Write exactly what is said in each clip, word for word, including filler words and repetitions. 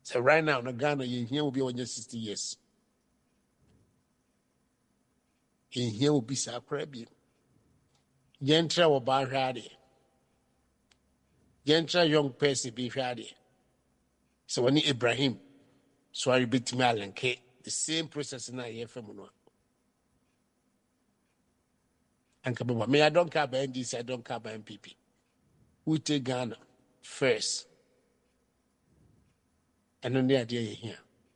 So right now, in Ghana, you here will be on your sixty years. In here will be Sakrabi. Yentra or Barhadi. Yentra young person be ready. So when Ibrahim, so I beat me and K, the same process in I hear from one. And come on, me, I don't care about N D C, I don't care about M P P. We take Ghana first. And then the idea here.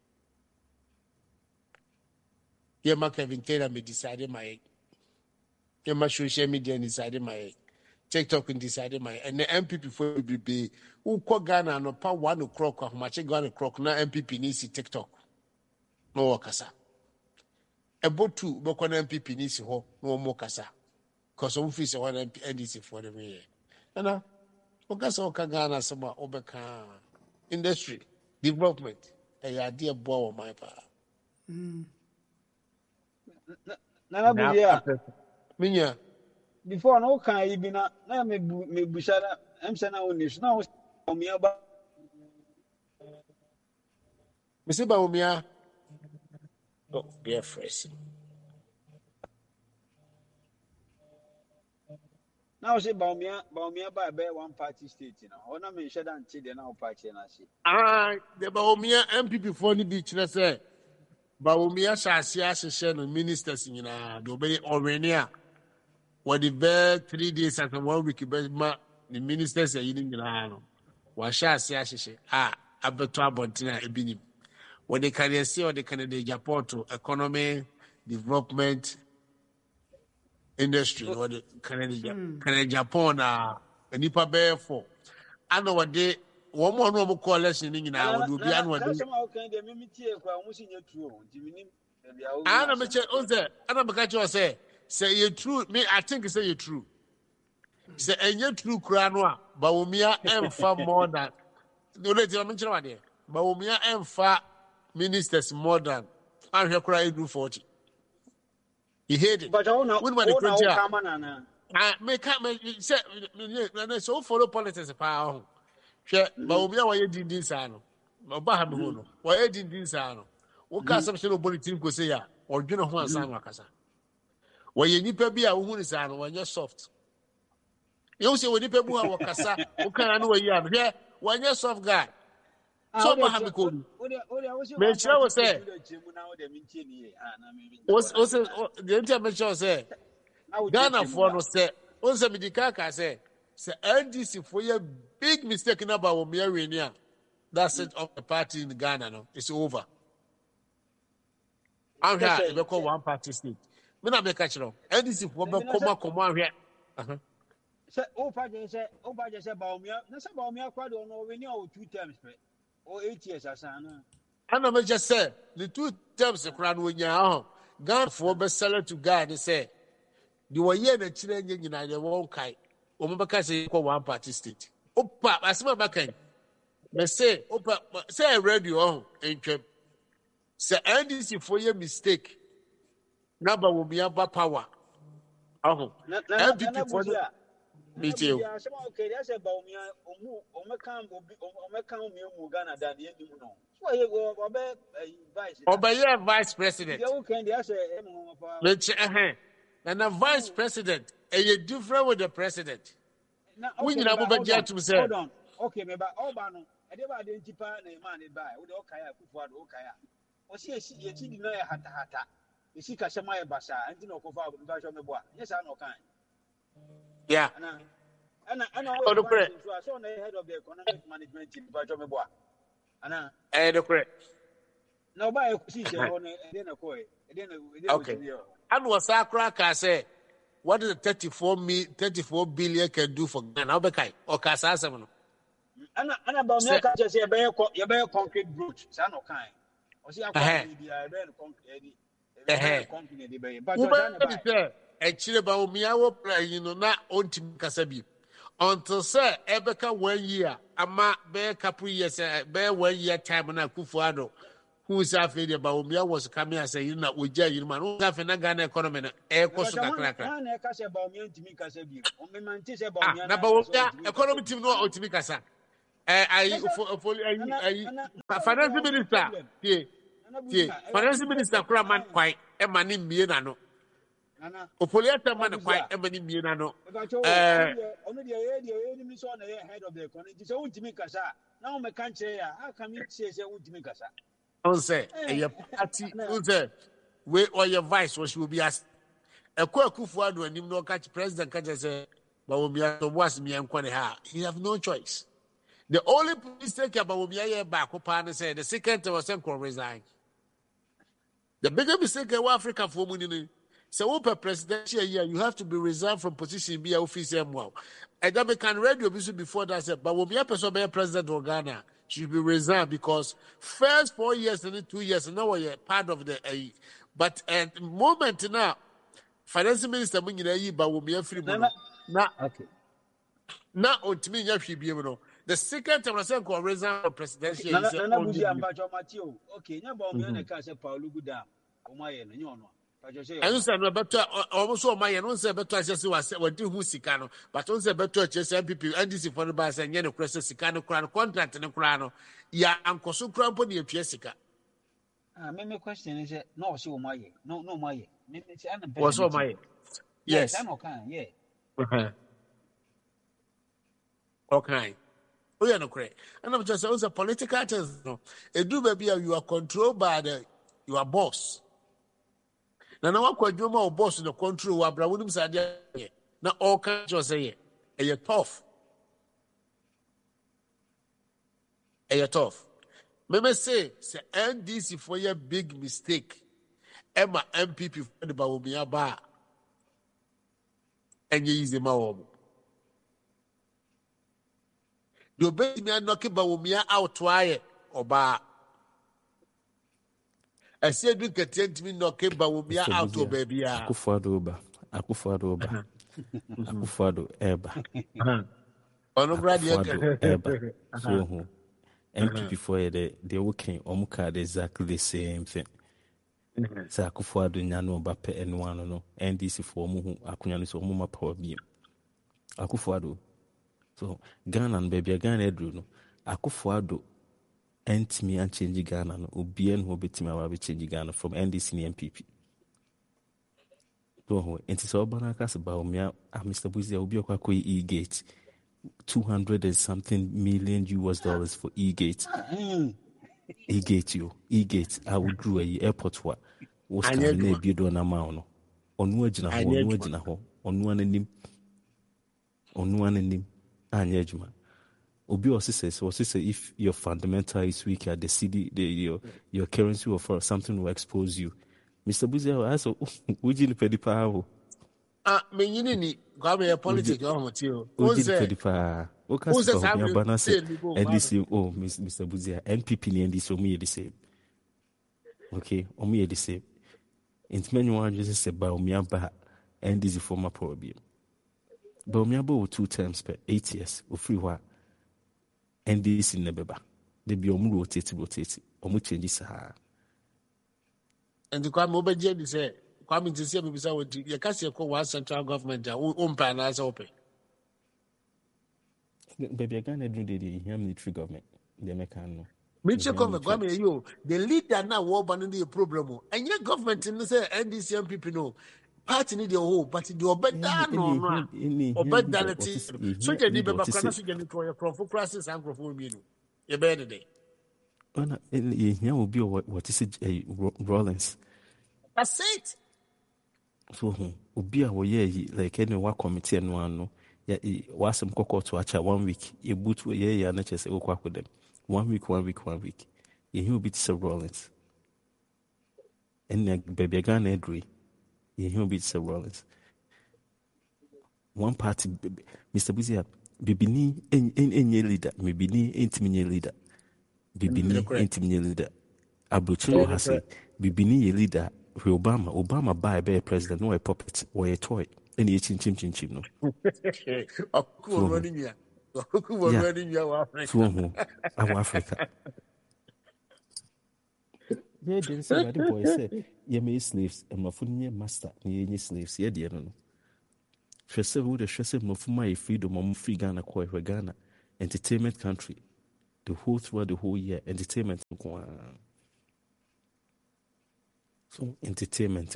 Yeah, my Kevin Taylor me decided my yeah, my social media decided my TikTok and decided my and the M P P for B B who call Ghana no pa one o'clock of much Ghana clock na M P P needs TikTok. No kasa. About two boko M P P needs ho no more kasa. Cause some fees one N D C for the year. And now okasa oka Ghana sama obeka industry development. A idea boy my pa. Mm. Nana Budia. Minya. Before no can you be na na me me bushara em se na onis na o mi aba. Me se ba o mi a. Oh, be fresh. Now say ba o mi a ba o mi aba be one party state na. O na me sheda nti de na o party na se. Ah, the ba o mi a M P P for ni beach na say. Ba o mi a shase ahye no ministers nyina do be orenia. What the very three days after one week, but the ministers are eating the hand. What shall I say? Ah, I bet to Abontina Ebinim. What they can see or they can the Japan to economy, development, industry, or the Canadian Canadian Japan, uh, a Nipa Bear for. I know what they one more normal coalition in our do be annual. I don't know, I don't know, say. Say you true, me I think say you true. Say and you true kranwa, but umia emfa more than no let you mention what there. But umia emfa ministers more than I hear cry do forty. He hated. But I know when the country. I make me say so follow politics pa ho. Hwe but umia wa ye din din sa no. Oba ha me ho no. Wa ye din din sa no. Wo ka assumption oboni team ko say ya, odwene ho ansa no akasa. When you nipa bi a who is an when you're soft. You say when you people are wakasa, who can know you are here when you're soft guy. So Mahami Kodu. Make sure say was also the intervention say Ghana for no say also Midikaka say say N D C for a big mistake in about Omiya. That's it of the party in Ghana. No, it's over. I'm here to call one party state. Me na me catch no N D C for be koma koma ahwe aha say o pa je say o pa je say baomia na say baomia kwado no we ni o two terms pe o eight years asana ana me just say the two terms kra no nya ho God for be sell to God they say the way na kire nya nyina de won kai o mo be ka say ko one party state opa asema bakan me say opa say radio on entwem say N D C for your mistake number will be about power. Oh, M P P for the meeting. Okay, that's about me. Omekam, Omekam, Mugana, that you know. So you go vice. Obey vice president. You can say, let's say, and the vice president, and you're different with the president. We need to budget to say. Hold on. Okay, maybe Obano. I never identify the man by with Okaya, Kufuad Okaya. Or see, you see, no, hata hata. You see, Kashamaya Basa, and you know, Kofa, yes, I know kind. Yeah. And I know the head of the economic management team, Bajomeboa. And I know correct. Nobody sees on a coy. Okay. And was Sakra say, what is the thirty-four me thirty-four billion can do for Ghana? Or Casa? And about me, I say, a bear concrete brooch, son of kind. Or see, I actually, about me, I will play, you know, not on Tim Kasabi. Until, sir, Ebeka one year, a ma bear couple years, bear one year time, and I Kufuado, who is afraid about me, I was coming and saying, you know, with Jay, you man, who have a Ghana economy, air cost of a cracker. Economy team, no, Otimikasa. Eh, I Yes, sir. for for I Nana, I Nana, finance Nana, no minister. problem. Yeah, Nana yeah. Busia, I Finance no minister problem. kura man Eh, kwai e mani mie na no. Nana, Opoliata Nana man kwai Busia. e mani mie na no. If I told Eh, only the only the area, the enemy saw the head of the economy. So, what Jimmy Casa? Now, my country, how come you say, what Jimmy Casa? on say Eh, eh party Nana, on say we or your vice was will be asked. E kwa kufu adu anim no catch president catch say ba wo mia to was mia nkwane ha. You have no choice. The only mistake about wo mia ye back up and say the second time was Nko resign. The bigger mistake in Africa for money. So, open presidential year, you have to be resigned from position be a officer. And then we can radio before that said, but when we are person be president of Ghana, should be resigned because first four years and then two years, and now we're part of the uh, but at the moment now, finance minister when you but when we are free Nana. now Okay. now on to me you should be able to. The second time I said resign from presidential, he Nana said Nana only. Busia, Bajo Matio. Okay, now, but me and the Casa Paulo Guda. Oh, my, and you know. I say no better almost all my and one say better just was what do who Sicano, but on say better just M P P and this for the bus and Yano Crest Sicano crown contract and a crown. Ya Uncle so crampony and Jessica. Ah, my question is, no, she my no, no, my Was all my yes, I yes. know, can, yeah. Okay. Oh, yeah, no, correct. And I'm just also political test. No, a do baby, you are controlled by the your boss. Now, now, what you more boss in the control, what Brown said, now all kinds of say, a you tough. A you tough. Maybe say, say, N D C for your big mistake. Emma M P P for the Bawumia bar. And you use the Mawom. You bet me I'm knocking Bawumia out to or bar. I said, you can tell me knocking Bawumia out to baby. Akufo-Addo Oba. Akufo-Addo Oba. Akufo-Addo Eba. Akufo-Addo Eba. So who M P P for the they working omuka exactly the same thing. Sa Akufo-Addo nyano Oba pe enwano no N D C for mu hu akunya no so mu ma power bi. Akufo-Addo. So Ghana and baby Ghana edru no Akufo-Addo entimi and change Ghana no obi en ho betimi awa change Ghana from N D C and M P P. So enti so bana kase ba omia Mister Busia obi okwa ko e-gate two hundred and something million U S dollars for e-gate. E-gate yo e-gate I would drew a airport wa was can na bi do na ma no onu agina ho onu agina ho onu ananim onu ananim anya adwuma. Obi also says, also say if your fundamental is weak at the C D, the, your your currency or for something will expose you. Mister Busia, I saw Uji Pedi Pao. Ah, me yini kwame ya politics wa motio. Uji Pedi Pa. Who says I'm Bana say going N D C oh Mister Busia N P P and N D C omi the same. Okay, omi the same. Intimate one just say ba omi aba N D C former problem. Ba omi aba two terms per eight years. O free wa. N D C nebeba. They be omu rotate rotate. Omu change sa. And the kwame obeje bi say kwame ntisi be bisa wodi ye kase ko one central government a o mpa na asa ope. Baby Ghana do the the military government. They make no. Military government kwame yo the leader na wo ba no the problem. And your government no say N D C M P P no party need the whole but the obeda no no obeda na ti so je di be ba kwa na so je ni to your crofo crisis and crofo mi no ye be de de ona ye hia obi what is it Rollins that's it so obi a wo ye like any wa committee no ano ya wasem kokko to acha one week e boot ye ya na chese okwa kodem one week one week one week ye hia obi to Rollins and baby Ghana edri ye hia obi to Rollins one party Mister Busia bibini enye leader bibini entimi leader bibini entimi leader abrochiro hase bibini ye leader Obama Obama buy be president no a puppet or a toy any chin chin chin chin no okuwo running ya okuwo running ya wa Africa our Africa yeah then say the boy say ye me slaves and mafuni master ye slaves ye de no Shese wo de shese mafuma e freedom am free Ghana ko e Ghana entertainment country The whole throughout the whole year, entertainment. So entertainment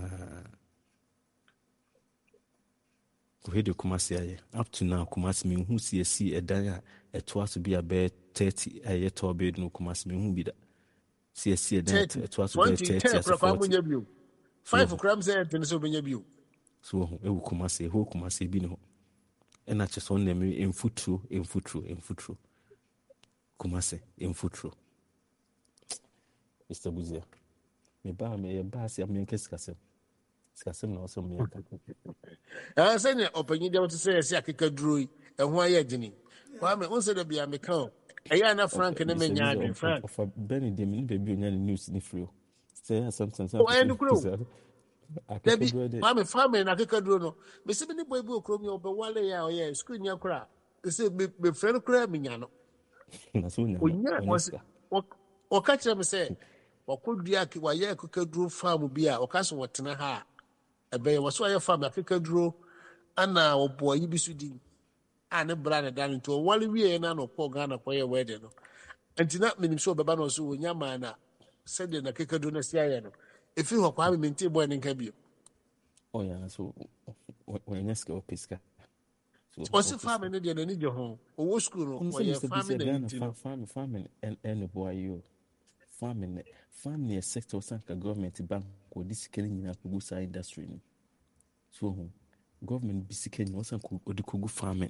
Radio Kumasi up to now, Kumasi me who see a see a daya a twice to be a bed thirty a year to bed no Kumasi me who be that. See a see a daya a twice to be thirty as a forty. Five grams and ten so many of you. So it will Kumasi, who Kumasi be no. And I just on them in footro, in footro, in footro. Kumasi, in footro. Mister Buzia. Me ba me ba si am yanke skasem. Skasem na also me yanka. Ah say na opanyi dem to say say akeka duro yi ehun aye gini. Kwa me unse da bia me kan. Eya na Frank na me nya adwen Frank. For Benny dem ni baby onya news ni free. Say something something. Oh enu kuro. Debi kwa me family na akeka duro no. Me se me ni boy bi okrom ye obewale ya oye screen ya kura. Se me me friend kura me nya no. Na so nya. Onya was o ka kire me say wakudua ki waye akekaduro farm bi a okaso wotena ha ebe waso aye farm akekaduro ana obo yi bi sudi ane bra na dan to wale wie na no ko Ghana ko ye wede no entina minim so beba no so wonya ma na sede na akekaduro na sia ye no efi ho kwa me menti boy ne nka bi oh ya so wonya ska opiska so o farm ne de na ni je ho owo school no waye farm na farm farm and and boy you farming farming sector sanka government bank ko disikeni nyina ko sa industry ni so government bisikeni no sanka odikogu farming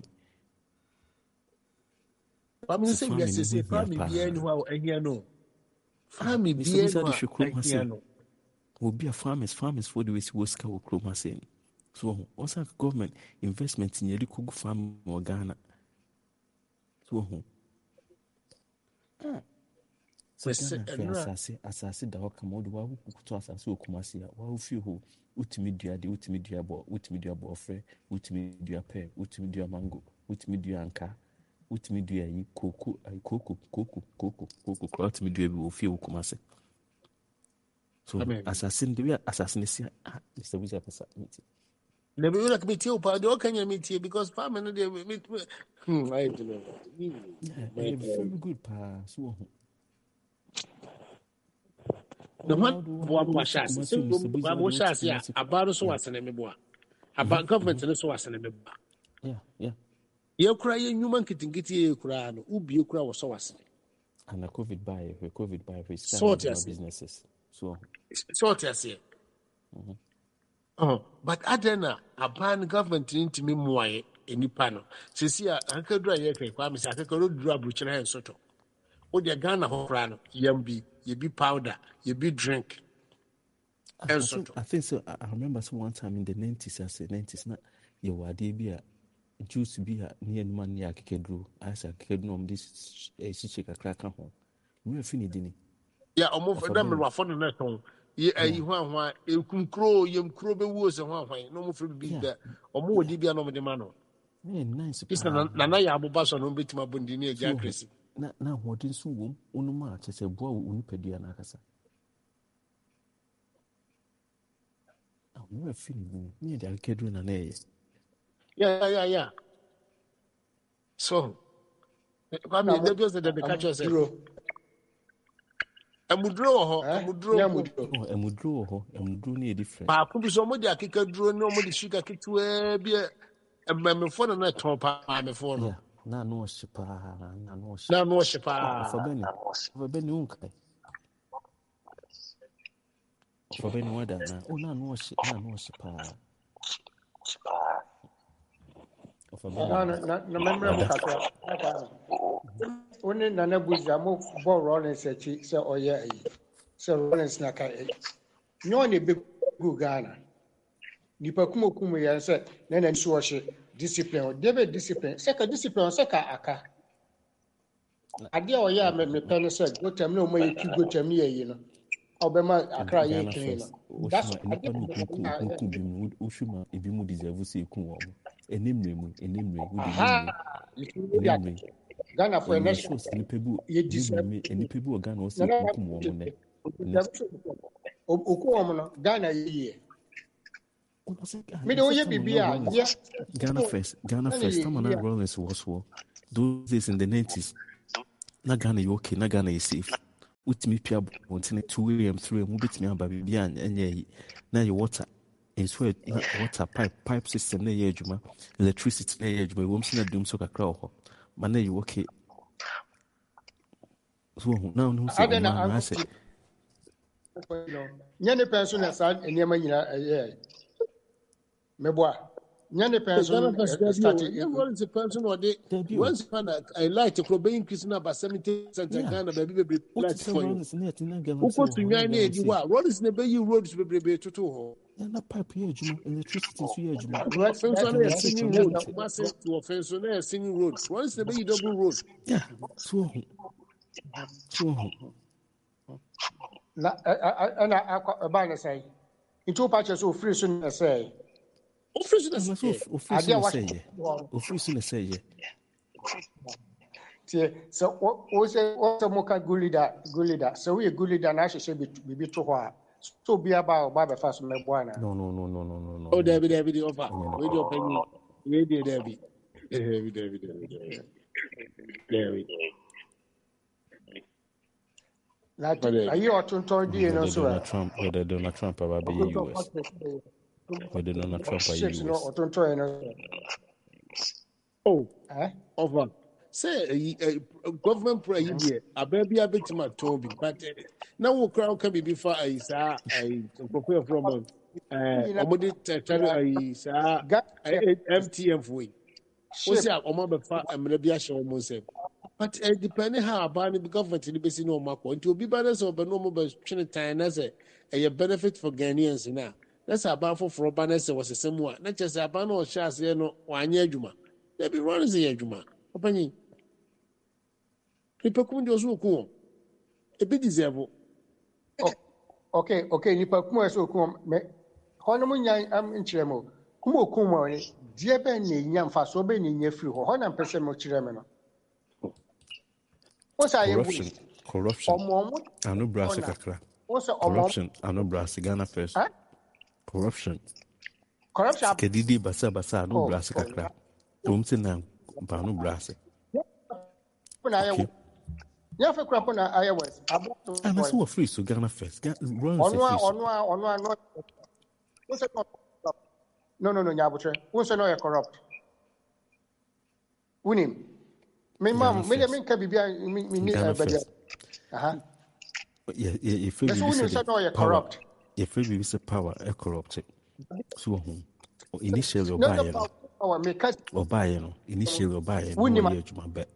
farming say yes say farming bi enu ha ehia no farming bi enu no obi a farmers farmers for the way we ska wo kroma say so osanka government investment in odikogu farm mo Ghana so ah so asase asase da hoka modu wa kukuto asase okumasi ya wa ofi ho utimi dua de utimi dua bo utimi dua bo ofre utimi dua pe utimi dua mango utimi dua anka utimi dua yi koko ai koko koko koko koko kwa utimi dua bi ofi okumasi so asase de asase ne si ah Mister Buja pesa miti le be una committee o pa de o kanya miti because farm no de hmm I don't know yeah very good pa so the one boa boa chance so boa boa chance ya abaro so wasene me boa aba government ne so wasene me boa yeah yeah ye kura ye nyuma nkitingiti ye kura no ubi kura wo so wasene and the covid buy we covid buy we sort businesses so sort yes mhm oh but adena aban government ntimi muaye enipa no sisi a ankadura ye kai kwa mi sakakaro duru abuchira hen soto o de Ghana ho kura no yambi ye be powder, ye be drink. I, I, think, I think so. I remember so one time in the nineties, I said nineties, not your wadi be a juice be a near man near Kedru. I said, Kedrum, this a chick a crack home. We are finished. Yeah, almost for them, we're fond of that home. Ye, you want a crow, yum crow, be worse than one way. No more for be there, or more dibia no de mano. Nice. It's Nana Abu Basso, no bit my bundini, Jackris. Na na hodin so wom onuma chese boa wo nipadua na akasa ah we feel me dey alkedru na na yeah yeah yeah so kwame dey just dey catch us emudro ho emudro oh emudro ho emudro na different pa ku bi so mo dey akekaduro na mo dey sugar kitwe bi ememfo na ton pa amefo no na no shipa na no shipa na no shipa for beni for beni unkai for beni wada na oh na no shipa na no shipa for beni na na na memra mo kaka oni na na Buja mo bo Rollins echi se oye ayi se Rollins na ka nyo ne be go Ghana nipa kumo kumo ya se na na nso ohye discipline David discipline seka discipline seka aka ade a oya me me pen se go tem na o ma yeki go tem ye yi no obema akra ye kin no that's ade ku bi mu oshuma ebi mu deserve se ku wo enimre mu enimre wo di enimre Ghana for nation ye discipline enipa bi o Ghana o se ku wo mu ne oku wo no Ghana ye me do ye bibia yeah Ghana first Ghana first time on Rollins was war those days in the nineties na Ghana you okay, na Ghana is safe. With me pia bontin two a.m. three a.m. bit me aba bibia anya na your water and so water pipe pipe system na ye adwuma electricity na ye adwuma wo msi na dum so kakra ho ma na you okay. So now no say o ma na say nyane penso na sa enema nyina eh meboa nyane penso starting everyone is a person or they once find I like to grow increase na about seventy percent Ghana baby baby like for you uko tunyan na edi wa road is na be you roads baby baby toto ho na pipe ye adwuma electricity so ye adwuma offense na singing road massive to offense na singing road road is na be you double road yeah so so na ana akwa ba na say into patches so free so na say office na say office na say office na say tie so o say o say mo ka gulida gulida so we gulida na hye bibi to ho a so bia ba ba be fa so mebo ana no no no no no no no oh David David offer we do open we do David David David David David like are you otonton di no so Donald Trump whether Donald Trump about be U S whether Donald Trump are U S no otonton no oh eh offer say government pro here ababi abetima tobi but now we crowd can be before I say I prepare from eh omodi tell I say M T F we we say omo be fa emre bia hye omo say but uh, depending how about the government in the basin no mako into be balance or no more twenty time as a benefit for Ghanaians now that's about for for balance was the same one not just about no chance you know one year juma there be runs a juma opani people come just go a bit deserve okay okay ni pa kuma so kuma me hono mun yan am nchiremo kuma okuma ni die ben ne nyam fa so ben ne nya firi ho ho na mpese mo chireme no. Corruption, corruption. I know brass kakra. Corruption, I know brass Ghana first. Corruption. Corruption. Kedidi basa basa I know brass kakra. Umse na ba no brass. Okay. Ya fe kura pona iOS. And so we free so Ghana first. Run onwa onwa onwa no. No no no nyabutre. Unse no you corrupt. Unim. Me mam me me ka bibia me ni abede aha yeah yeah if we say no corrupt if we say power e corrupt so who initially obaye no power me ka obaye no initially obaye no ye adwuma be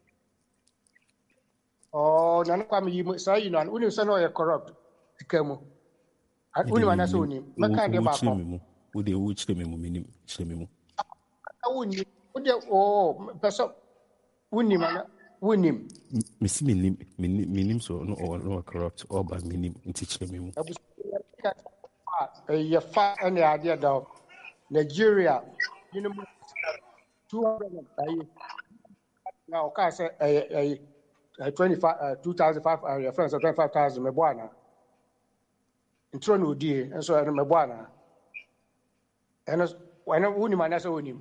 oh na kwa me yi say you know uni say no corrupt tikamu uni wana so uni maka de ba ko wo de wo chire me mu minim chire me mu uni wo de oh person Unim, unim. Miss minim, minim so no or no corrupt or by minim in teaching me. You find any idea that Nigeria, you know, two hundred now, can say a twenty-five, two thousand five, your friends are twenty-five thousand, Mebuana. In Trono D, and so I Mebuana. And when I unim, and that's unim.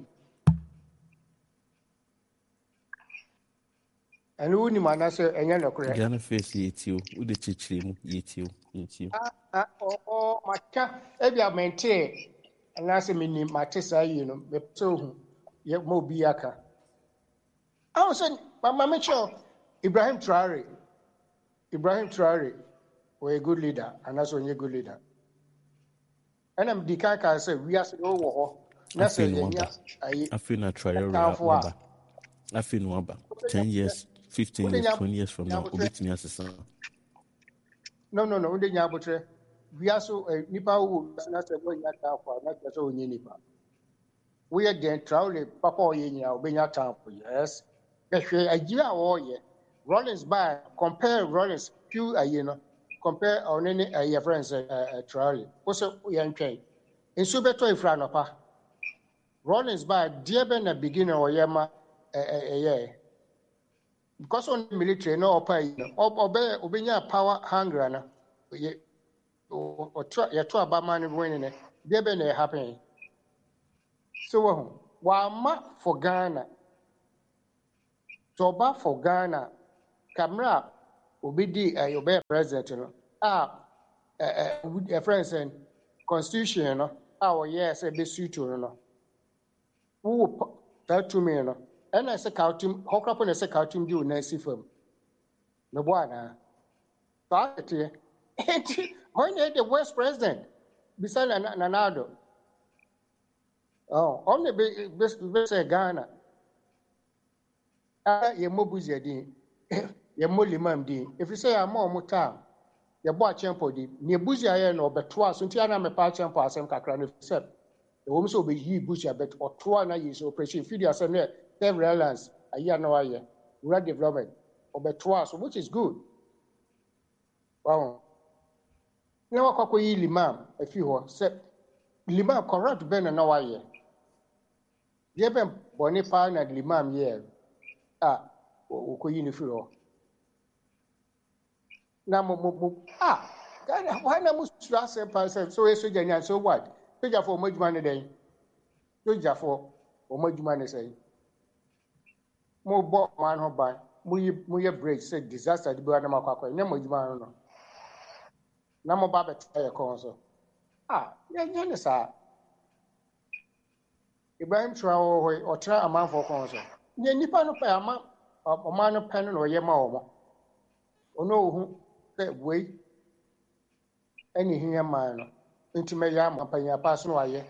And who ni mana say enya no correct Ghana face yetio wo de chichire mu yetio yetio ah oh oh maka e bia mente ana say me ni mate say you know me so hu ye mo bi aka I say mama me sure Ibrahim Traore Ibrahim Traore was a good leader and also a good leader and I'm the kind of say we are so wo ho na say nya ayi I feel na Traore I feel no aba ten years fifteen years, twenty years from now, obetimi asesa. No, no, no. Onde nyabotre. We are so nipa who na se bo nya ta for na se so onye nipa. We are den Traore papa oye nya obenya ta for yes. Behwe agira wo ye. Rollins by compare Rollins few aye no. Compare on any aye friends Traore. Also ye ntwen. Enso beto ifra no pa. Rollins by dear ben na beginner oyema eh eh because on the military no opa obe obenya power hunger na ye o to ye to abama ne when ne dey be na happen so wo wa ma for Ghana to ba for Ghana camera obedi uh, your president no ah a friend saying constitution no ah yes a be suit no no wo that to me no and I say counting hokrapo na say counting do na si fam no bwana that it when the West president beside Nanado oh only be be say Ghana ah ye mobuzi din ye molimam din if you say am o town ye bo achempo din ne buzi aye no beto aso ntia na me pa achempo asem kakra no say the woman so be yi buzi abet oto na yi so operation feed asem na self reliance aye na waye rural development obeto aso which is good wow na wakọ yi limam afi ho say limam corrupt ben na waye ye ben boni pa na limam ye ah ukoyi ni fi ho na mo mo ah Ghana why na mo stress pa say so e soja nya so what soja for omajuma ne den soja for omajuma ne say mo bo man ho ban mo yi mo ye break say disaster di ba na makwa na omajuma no no na mo ba bet e ko so ah ye nya ne sa Ibrahim Traore ho o tra amanfo ko so nye nipa no pa ama ọma no pen no ye ma ọmọ ono ohu se wei ani hiya man no ntime ya ampanya pass no aye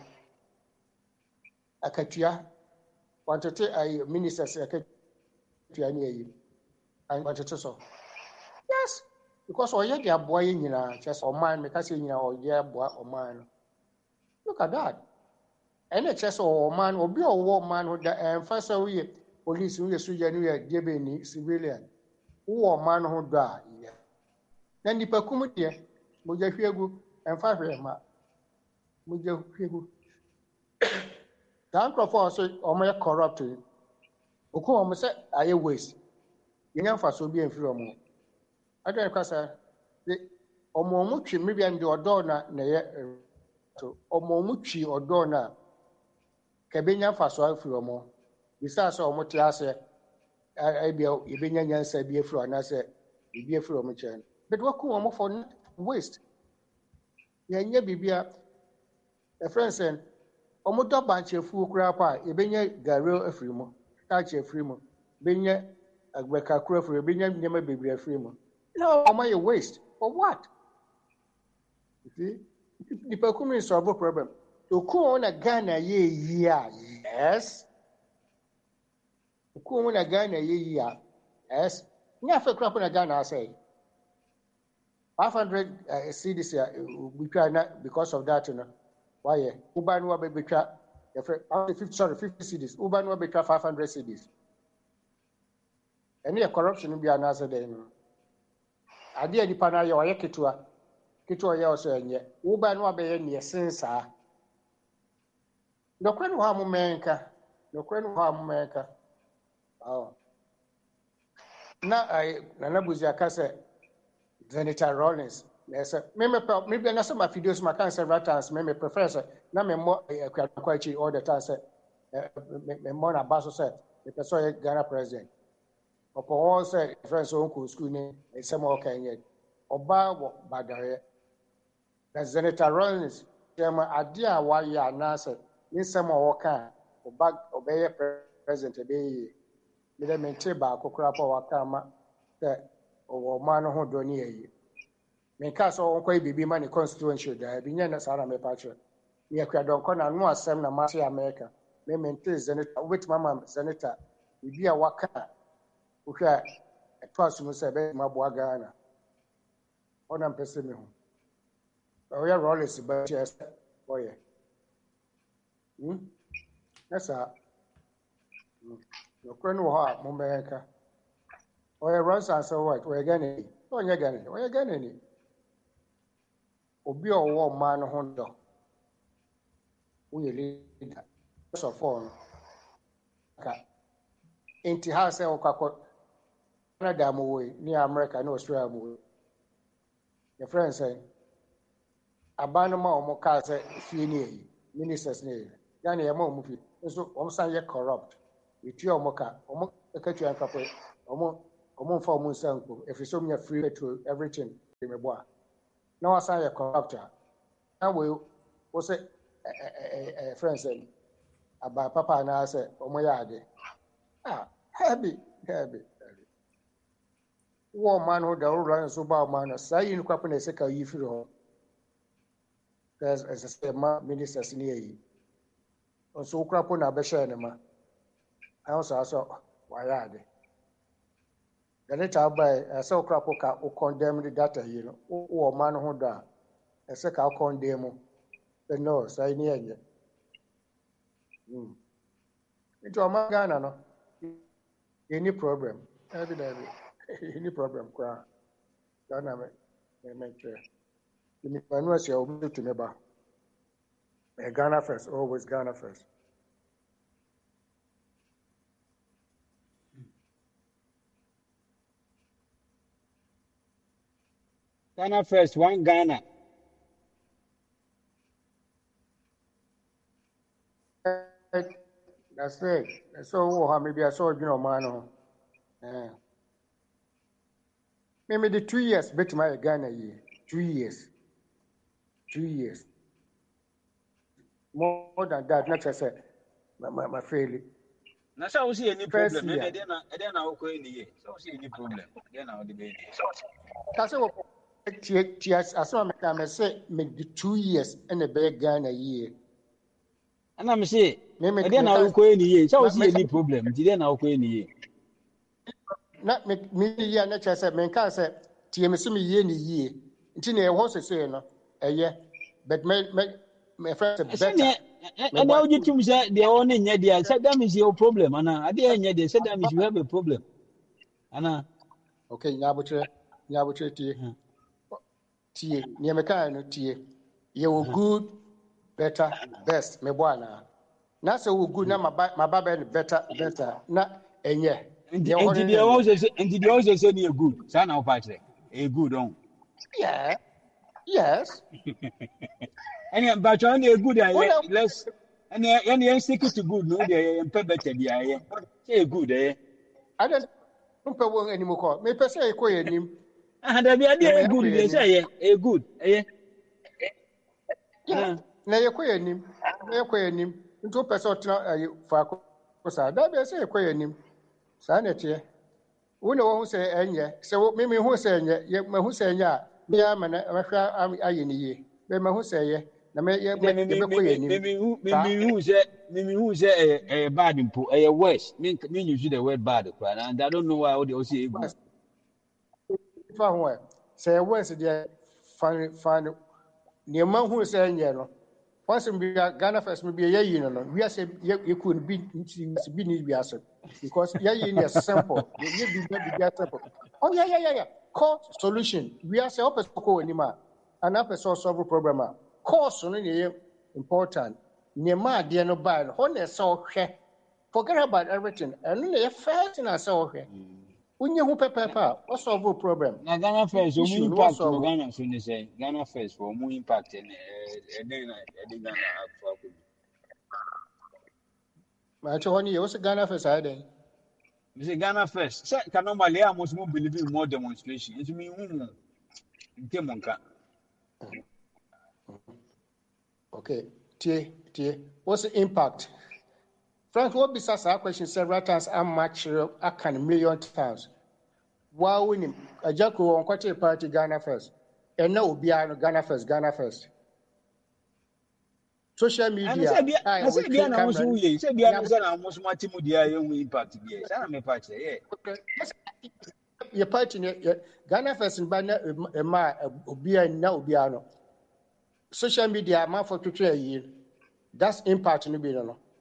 akatua wantete ay ministers akatua ni ayi an wantete so yes because oye dia boa ye nyina just oman me ka se nyina oye boa oman no look at that ene just oman obi owo man ho da emfasa we police we soja ni we debe ni civilian wo man ho do a ye na nipa kum de mo ja hwegu emfa hwe ma mo ja hwegu dan crofo so o mo corrupt oku o mo se aye waste ye nya fa so bi enfiri o mo adan kwasa de o mo mo twi me bia ndi odo na na ye to o mo mo twi odo na ka be nya fa so afiri o mo bisa so omo te ase ai bia e be nya nyansa bi afiri na se bi afiri omo chen but what ku omo for waste ya nya bibia a friend say omo do banche fu kura pa e be nya garo afiri mo ta che afiri mo be nya agbeka kura afiri be nya nyama bebri afiri mo no omo ye waste for what you see the people solve a problem to ku na Ghana ye ya yes ku na Ghana ye ya yes nya fe crap na Ghana say five hundred uh, cedis ya we try not because of that you know why uba no be betwa fifty sorry fifty cedis uba no be betwa five hundred cedis any corruption bi anasa dey no ade adi pa na ye oye ketua ketua ye oso enye uba no be ye ne sensa no kwenu ha mu menka no kwenu ha mu menka oh na ai na nabuzi akase Senator Rollins yes me me me be na some videos ma kan several times me me professor na me mo kwachi all the time say me mo na baso say the person Ghana president opo all say friends on ku school ni e se mo kan ye oba wo badare na Senator Rollins tema ade a wa ya na say ni se mo wo kan oba obeye president be me de mente ba kokora pa wa kan ma say o man ho do ni yi me ka so on kwai bibi ma ni constituency da bi nya na sara me pa che ye kwa don ko na no asem na ma se America me mente senator with mama senator bibi a waka o hwa to asu se be ma bo Ghana ona mpese me ho o ya Rollins ba che boye hm esa no kwenu ha mo America oye runs and so what we gani onye gani onye gani ni obi owo man ho ndo we leader so for ka enti ha se o kwakọ Canada mo we ni America ni Australia mo we the friends say abanu ma omo ka se fie ni yi ministers ni ya na ye ma omo fi so omo san ye corrupt etu omo ka omo ka tu an kapo omo omo fa omo sanko if so me free petrol everything me boa na wasa ya contractor na we wo say eh eh friends say aba papa na say omo ya ade ah heavy heavy wo man ho da ro so ba man sa yi ni kwapo na se ka yi firi ho as as say ma ministers ni yi so kwapo na be share ne ma I also also why are they? The later by so crap o condemn the data, you know, or man who da a second condemn. The no, say near you. Into a man Ghana, no, any problem, evidently, any problem, cry. Ghana, make sure. You need to know you're to me about Ghana first, always Ghana first. Ghana first, one Ghana. That's it. So, how maybe I saw you know, man. Yeah. Maybe the two years, bet my Ghana year. Two years. Two years. More than that, not just say, my my failure. Na so we see any problem. Then then then na we go any year. So we see any problem. Then na we dey. That's what. Yes, as well I say, make the two years and a big Ghana year. And I'm say, then I will go any year. So we see any problem. Then I will go any year. Not make me year, not just say, man, can't say, T M C me year, any year. It's in a horse, say, no, a year, but make my friends a better. And now you two say, the only year, they said, that is your problem. And I didn't they said, that is you have a problem. And okay, Yabutre, Yabutre. Tie near meka no tie ye wo good better best me boa na na say wo good na ma ma ba better better na enye and the also say and the also say you good say na opa kire e good on yeah yes and but on e good let's and and stick to good no dey em better dia ye say good eh I don't umpe wo animo ko me pese e ko yanim. Ah, that be a good. They say, a good. Eh, yeah. Na ye kwa nim. Na ye kwa nim. Nto person tena fa ko sa. Da be say kwa nim. Sa na tie. Wo na wo hu say enye. Se wo me me hu say enye. Ye me hu say enye a. Me ya ma na mahwa aye ni ye. Me me hu say ye. Na me ye me be kwa nim. Me me hu me me hu say me me hu say eh bad impo. Eh worse. Me me use the word bad, and I don't know why all they say good. Say words there fan fan near man who say no. Once in Ghana first maybe a year no. We are say you could be be need be answered because yeah in simple. You be be simple. Oh yeah yeah yeah yeah. Call solution. We are say up as ko anima. An up as solve problem. Call solution important. Near ma dear no buy. Honest so forget about everything. And then first in us all here. When you pay paper, what solve a problem? Now Ghana first, more impact for Ghana. So they say Ghana first for more impact, and then I did Ghana for. My Tony, you also Ghana first, I think. You say Ghana first. Say, can normally I must more believe in more demonstration. It mean who? Demonka. Okay, T T. What's the impact? Frank, what besides our question several times, I'm much I can million times. While winning a Jacko on quarter party Ghana first. And no be Ghana first, Ghana first. Social media. I said, Ghana was who you said, Ghana was much more the impact. Yes, I'm a party. Your party, Ghana first and Banner, a ma, be a no piano. Social media, ma for two years. That's impact in the bill.